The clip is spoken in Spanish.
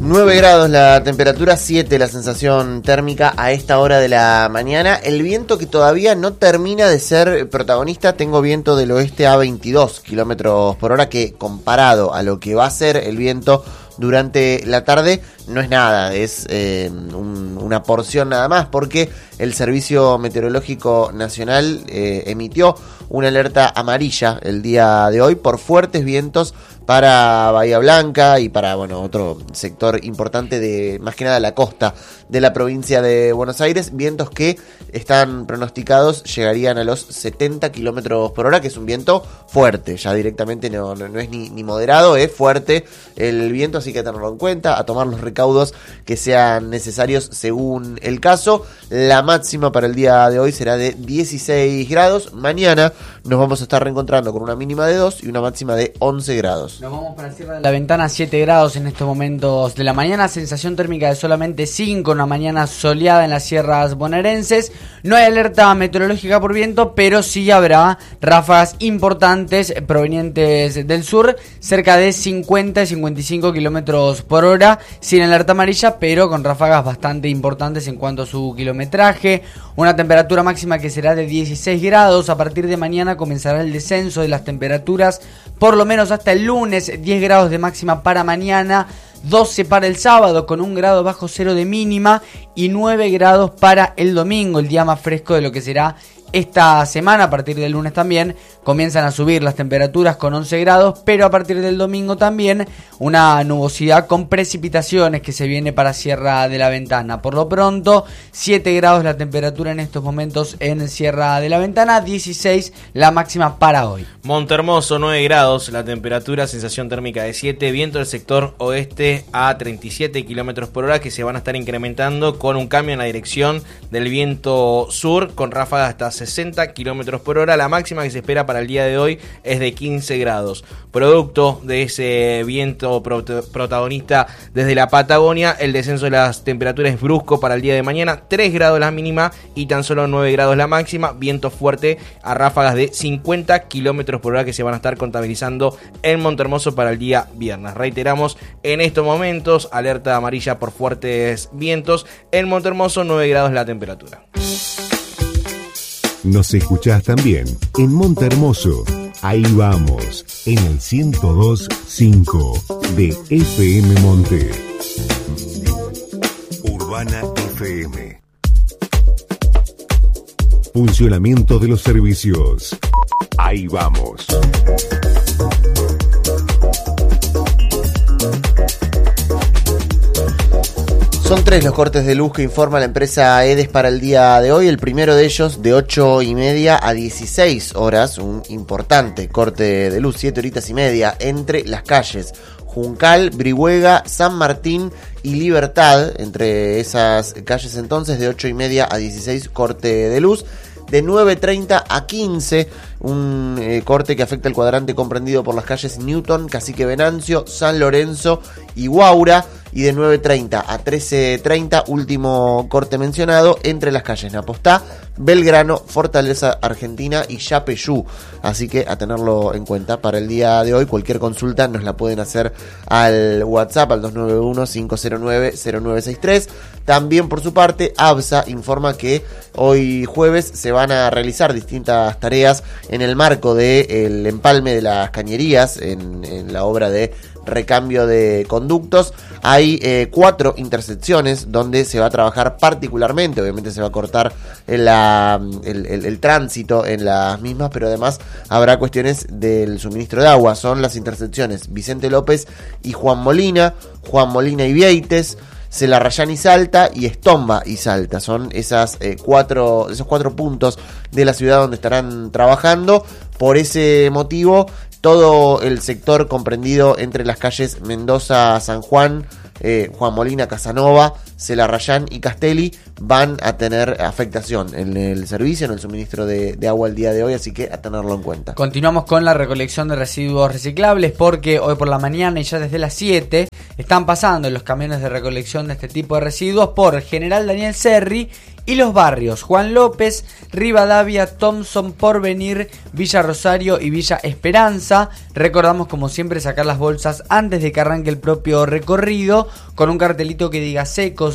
9 grados la temperatura, 7 la sensación térmica a esta hora de la mañana. El viento que todavía no termina de ser protagonista. Tengo viento del oeste a 22 kilómetros por hora, que comparado a lo que va a ser el viento durante la tarde no es nada, es una porción nada más, porque el Servicio Meteorológico Nacional emitió una alerta amarilla el día de hoy por fuertes vientos para Bahía Blanca y para otro sector importante de más que nada la costa de la provincia de Buenos Aires, vientos que están pronosticados llegarían a los 70 kilómetros por hora, que es un viento fuerte, ya directamente no es ni moderado, es fuerte el viento, así que a tenerlo en cuenta, a tomar los recaudos que sean necesarios según el caso. La máxima para el día de hoy será de 16 grados, mañana nos vamos a estar reencontrando con una mínima de 2 y una máxima de 11 grados. Nos vamos para el cierre de la ventana, 7 grados en estos momentos de la mañana, sensación térmica de solamente 5, una mañana soleada en las sierras bonaerenses. No hay alerta meteorológica por viento, pero sí habrá ráfagas importantes provenientes del sur, cerca de 50 y 55 kilómetros por hora, sin alerta amarilla, pero con ráfagas bastante importantes en cuanto a su kilometraje. Una temperatura máxima que será de 16 grados. A partir de mañana comenzará el descenso de las temperaturas, por lo menos hasta el lunes, 10 grados de máxima para mañana, 12 para el sábado con 1 grado bajo cero de mínima y 9 grados para el domingo, el día más fresco de lo que será esta semana. A partir del lunes también comienzan a subir las temperaturas con 11 grados, pero a partir del domingo también una nubosidad con precipitaciones que se viene para Sierra de la Ventana. Por lo pronto, 7 grados la temperatura en estos momentos en Sierra de la Ventana, 16 la máxima para hoy. Montehermoso, 9 grados la temperatura, sensación térmica de 7, viento del sector oeste a 37 kilómetros por hora, que se van a estar incrementando con un cambio en la dirección del viento sur, con ráfagas hasta 60 kilómetros por hora. La máxima que se espera para el día de hoy es de 15 grados. Producto de ese viento protagonista desde la Patagonia, el descenso de las temperaturas es brusco para el día de mañana, 3 grados la mínima y tan solo 9 grados la máxima. Viento fuerte a ráfagas de 50 kilómetros por hora que se van a estar contabilizando en Montehermoso para el día viernes. Reiteramos, en estos momentos, alerta amarilla por fuertes vientos. En Montehermoso, 9 grados la temperatura. Nos escuchás también en Montehermoso. Ahí vamos, en el 102.5 de FM Monte. Urbana FM. Funcionamiento de los servicios. Ahí vamos. Son 3 los cortes de luz que informa la empresa EDES para el día de hoy. El primero de ellos de 8:30 a 16 horas, un importante corte de luz, 7 horitas y media, entre las calles Juncal, Brihuega, San Martín y Libertad. Entre esas calles entonces, de 8:30 a 16, corte de luz. De 9:30 a 15, un corte que afecta el cuadrante comprendido por las calles Newton, Cacique Venancio, San Lorenzo y Guaura. Y de 9:30 a 13:30, último corte mencionado, entre las calles Napostá, Belgrano, Fortaleza Argentina y Yapeyú. Así que a tenerlo en cuenta para el día de hoy. Cualquier consulta nos la pueden hacer al WhatsApp, al 291-509-0963. También, por su parte, ABSA informa que hoy jueves se van a realizar distintas tareas en el marco del empalme de las cañerías, en la obra de recambio de conductos. Hay 4 intersecciones donde se va a trabajar particularmente. Obviamente se va a cortar el tránsito en las mismas, pero además habrá cuestiones del suministro de agua. Son las intersecciones Vicente López y Juan Molina y Vieites, Celarrayán y Salta, y Estomba y Salta. Son esos 4 puntos de la ciudad donde estarán trabajando. Por ese motivo, todo el sector comprendido entre las calles Mendoza, San Juan, Juan Molina, Casanova, Celarrayán y Castelli van a tener afectación en el servicio, en el suministro de agua el día de hoy, así que a tenerlo en cuenta. Continuamos con la recolección de residuos reciclables, porque hoy por la mañana y ya desde las 7 están pasando los camiones de recolección de este tipo de residuos por General Daniel Serri Y los barrios: Juan López, Rivadavia, Thompson, Porvenir, Villa Rosario y Villa Esperanza. Recordamos, como siempre, sacar las bolsas antes de que arranque el propio recorrido, con un cartelito que diga secos,